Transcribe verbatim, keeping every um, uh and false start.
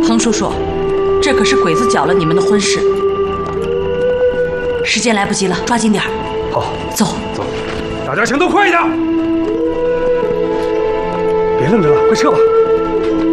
彭叔叔，这可是鬼子搅了你们的婚事，时间来不及了，抓紧点儿。 好， 走走，大家行动快一点，别愣着了，快撤吧。